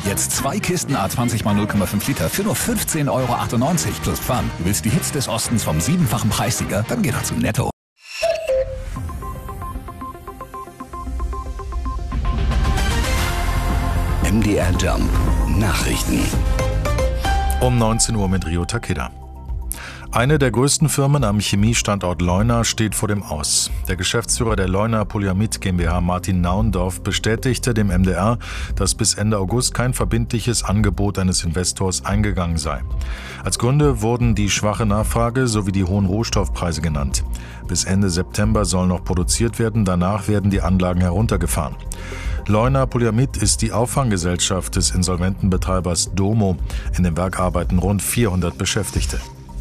Jetzt 2 Kisten A20 mal 0,5 Liter für nur 15,98 € plus Pfand. Du willst die Hits des Ostens vom 7-fachen Preissieger? Dann geh doch zu Netto. MDR Jump Nachrichten. Um 19 Uhr mit Rio Takeda. Eine der größten Firmen am Chemiestandort Leuna steht vor dem Aus. Der Geschäftsführer der Leuna Polyamid GmbH, Martin Naundorf, bestätigte dem MDR, dass bis Ende August kein verbindliches Angebot eines Investors eingegangen sei. Als Gründe wurden die schwache Nachfrage sowie die hohen Rohstoffpreise genannt. Bis Ende September soll noch produziert werden, danach werden die Anlagen heruntergefahren. Leuna Polyamid ist die Auffanggesellschaft des insolventen Betreibers Domo. In dem Werk arbeiten rund 400 Beschäftigte.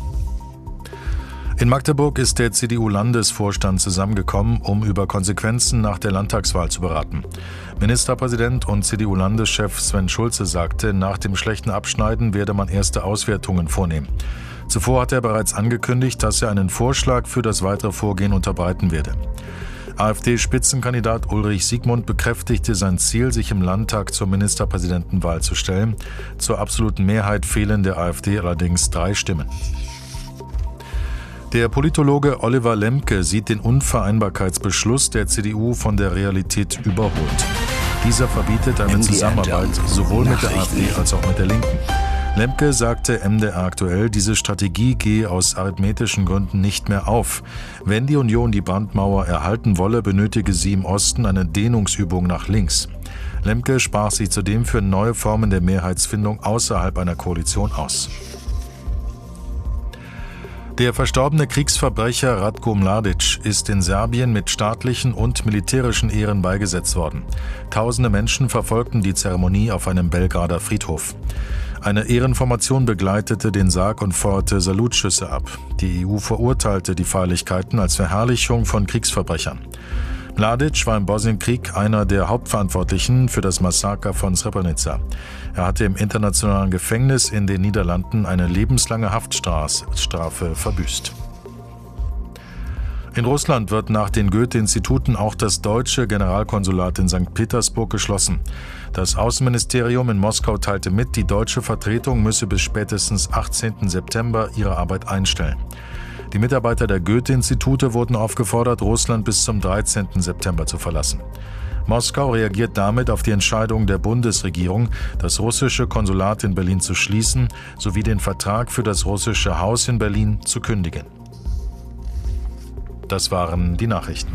In Magdeburg ist der CDU-Landesvorstand zusammengekommen, um über Konsequenzen nach der Landtagswahl zu beraten. Ministerpräsident und CDU-Landeschef Sven Schulze sagte, nach dem schlechten Abschneiden werde man erste Auswertungen vornehmen. Zuvor hat er bereits angekündigt, dass er einen Vorschlag für das weitere Vorgehen unterbreiten werde. AfD-Spitzenkandidat Ulrich Siegmund bekräftigte sein Ziel, sich im Landtag zur Ministerpräsidentenwahl zu stellen. Zur absoluten Mehrheit fehlen der AfD allerdings 3 Stimmen. Der Politologe Oliver Lemke sieht den Unvereinbarkeitsbeschluss der CDU von der Realität überholt. Dieser verbietet eine Zusammenarbeit sowohl mit der AfD als auch mit der Linken. Lemke sagte MDR aktuell, diese Strategie gehe aus arithmetischen Gründen nicht mehr auf. Wenn die Union die Brandmauer erhalten wolle, benötige sie im Osten eine Dehnungsübung nach links. Lemke sprach sich zudem für neue Formen der Mehrheitsfindung außerhalb einer Koalition aus. Der verstorbene Kriegsverbrecher Ratko Mladic ist in Serbien mit staatlichen und militärischen Ehren beigesetzt worden. Tausende Menschen verfolgten die Zeremonie auf einem Belgrader Friedhof. Eine Ehrenformation begleitete den Sarg und feuerte Salutschüsse ab. Die EU verurteilte die Feierlichkeiten als Verherrlichung von Kriegsverbrechern. Mladic war im Bosnienkrieg einer der Hauptverantwortlichen für das Massaker von Srebrenica. Er hatte im internationalen Gefängnis in den Niederlanden eine lebenslange Haftstrafe verbüßt. In Russland wird nach den Goethe-Instituten auch das deutsche Generalkonsulat in St. Petersburg geschlossen. Das Außenministerium in Moskau teilte mit, die deutsche Vertretung müsse bis spätestens 18. September ihre Arbeit einstellen. Die Mitarbeiter der Goethe-Institute wurden aufgefordert, Russland bis zum 13. September zu verlassen. Moskau reagiert damit auf die Entscheidung der Bundesregierung, das russische Konsulat in Berlin zu schließen, sowie den Vertrag für das russische Haus in Berlin zu kündigen. Das waren die Nachrichten.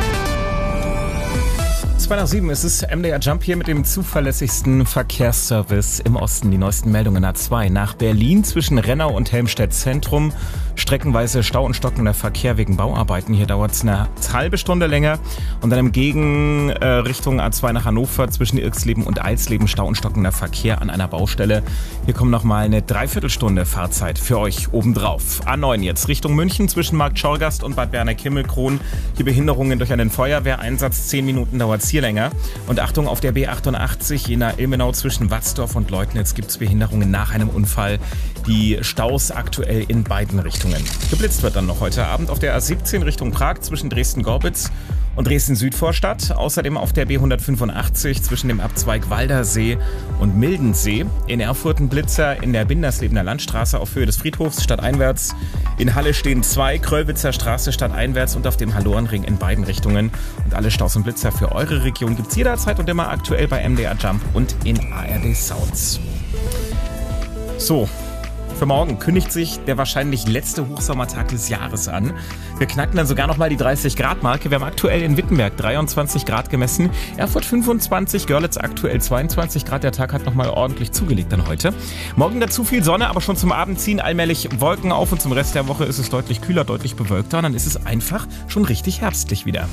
2:07, es ist MDR Jump hier mit dem zuverlässigsten Verkehrsservice im Osten. Die neuesten Meldungen A2 nach Berlin zwischen Rennau und Helmstedt Zentrum. Streckenweise Stau und stockender Verkehr wegen Bauarbeiten. Hier dauert es eine halbe Stunde länger. Und dann im Gegenrichtung A2 nach Hannover zwischen Irxleben und Eilsleben Stau und stockender Verkehr an einer Baustelle. Hier kommt nochmal eine Dreiviertelstunde Fahrzeit für euch obendrauf. A9 jetzt Richtung München zwischen Markt Schorgast und Bad Berner-Kimmelkron. Hier Behinderungen durch einen Feuerwehreinsatz. 10 Minuten dauert es hier länger. Und Achtung, auf der B88 Jena-Ilmenau zwischen Watzdorf und Leutnitz gibt es Behinderungen nach einem Unfall. Die Staus aktuell in beiden Richtungen. Geblitzt wird dann noch heute Abend auf der A17 Richtung Prag zwischen Dresden-Gorbitz und Dresden-Südvorstadt. Außerdem auf der B185 zwischen dem Abzweig Waldersee und Mildensee. In Erfurt ein Blitzer in der Binderslebener Landstraße auf Höhe des Friedhofs stadteinwärts. In Halle stehen 2, Kröllwitzer Straße stadteinwärts und auf dem Hallorenring in beiden Richtungen. Und alle Staus und Blitzer für eure Region gibt's jederzeit und immer aktuell bei MDR Jump und in ARD Sounds. So. Für morgen kündigt sich der wahrscheinlich letzte Hochsommertag des Jahres an. Wir knacken dann sogar nochmal die 30-Grad-Marke. Wir haben aktuell in Wittenberg 23 Grad gemessen, Erfurt 25, Görlitz aktuell 22 Grad. Der Tag hat nochmal ordentlich zugelegt dann heute. Morgen dazu viel Sonne, aber schon zum Abend ziehen allmählich Wolken auf und zum Rest der Woche ist es deutlich kühler, deutlich bewölkter. Und dann ist es einfach schon richtig herbstlich wieder.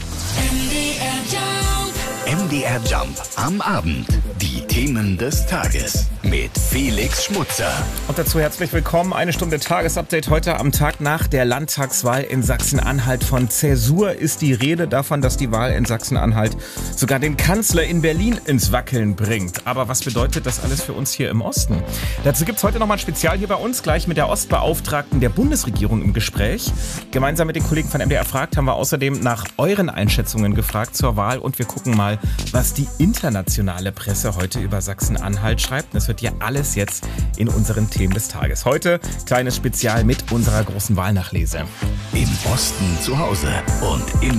MDR Jump am Abend. Die Themen des Tages mit Felix Schmutzer. Und dazu herzlich willkommen. 1 Stunde Tagesupdate heute am Tag nach der Landtagswahl in Sachsen-Anhalt. Von Zäsur ist die Rede davon, dass die Wahl in Sachsen-Anhalt sogar den Kanzler in Berlin ins Wackeln bringt. Aber was bedeutet das alles für uns hier im Osten? Dazu gibt es heute nochmal ein Spezial hier bei uns, gleich mit der Ostbeauftragten der Bundesregierung im Gespräch. Gemeinsam mit den Kollegen von MDR fragt haben wir außerdem nach euren Einschätzungen gefragt zur Wahl und wir gucken mal, was die internationale Presse heute über Sachsen-Anhalt schreibt. Das wird ja alles jetzt in unseren Themen des Tages. Heute kleines Spezial mit unserer großen Wahlnachlese. Im Osten zu Hause und immer